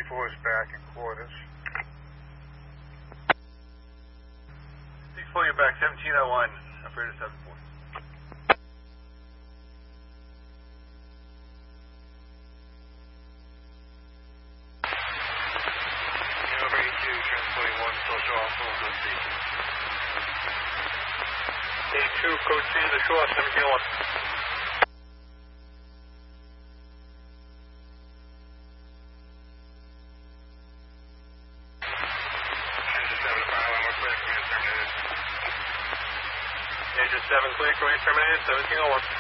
C4 is back in quarters. C4, you're back, 1701, operator 74. Over 82, transporting 1, social also on the station. 82, code 2 to shore, 1701. Agent 7 clear, command terminated, 1701.